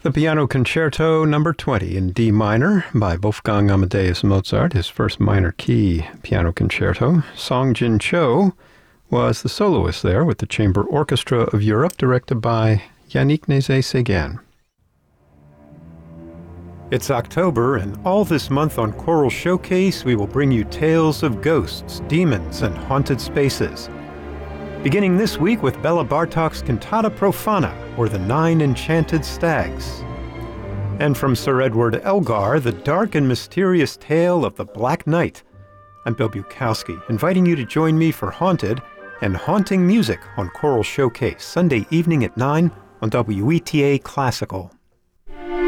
The Piano Concerto No. 20 in D minor by Wolfgang Amadeus Mozart, his first minor key piano concerto. Song Jin Cho was the soloist there with the Chamber Orchestra of Europe, directed by Yannick Nézet-Séguin. It's October, and all this month on Choral Showcase, we will bring you tales of ghosts, demons, and haunted spaces. Beginning this week with Bela Bartok's Cantata Profana, or The Nine Enchanted Stags. And from Sir Edward Elgar, the dark and mysterious tale of the Black Knight. I'm Bill Bukowski, inviting you to join me for Haunted and Haunting Music on Choral Showcase, Sunday evening at 9 on WETA Classical.